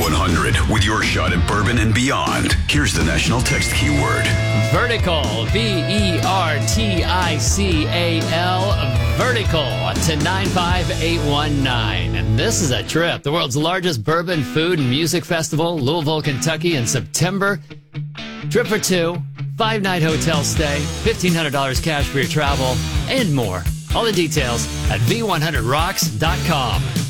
V100 with your shot at bourbon and beyond. Here's the national text keyword. Vertical. VERTICAL. Vertical to 95819. And this is a trip. The world's largest bourbon, food, and music festival, Louisville, Kentucky, in September. Trip for two, 5-night hotel stay, $1,500 cash for your travel, and more. All the details at V100rocks.com.